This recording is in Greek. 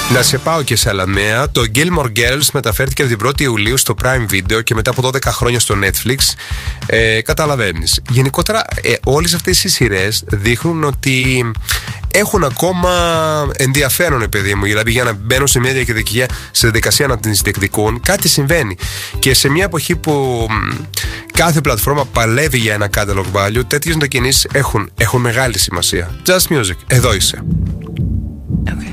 Να σε πάω και σε άλλα νέα. Το Gilmore Girls μεταφέρθηκε από την 1η Ιουλίου στο Prime Video και μετά από 12 χρόνια στο Netflix. Καταλαβαίνεις. Γενικότερα όλες αυτές οι σειρές δείχνουν ότι έχουν ακόμα ενδιαφέρον, παιδί μου. Δηλαδή, για να μπαίνουν σε μια διαδικασία να τις διεκδικούν, κάτι συμβαίνει. Και σε μια εποχή που κάθε πλατφόρμα παλεύει για ένα catalog value, τέτοιες μετακινήσεις έχουν μεγάλη σημασία. Just Music, εδώ είσαι.